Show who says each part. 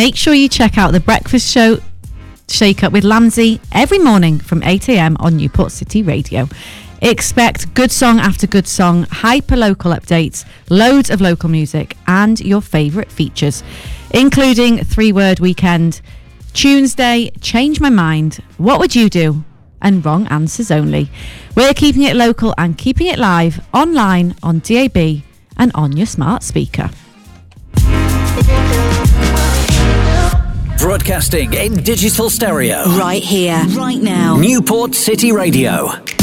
Speaker 1: make sure you check out the Breakfast Show Shake Up with Lamsey every morning from 8 a.m. on Newport City Radio. Expect good song after good song, hyper-local updates, loads of local music, and your favourite features, including 3-Word Weekend, Tuesday, Change My Mind, What Would You Do? And Wrong Answers Only. We're keeping it local and keeping it live, online, on DAB, and on your smart speaker.
Speaker 2: Broadcasting in digital stereo.
Speaker 3: Right here, right now.
Speaker 2: Newport City Radio.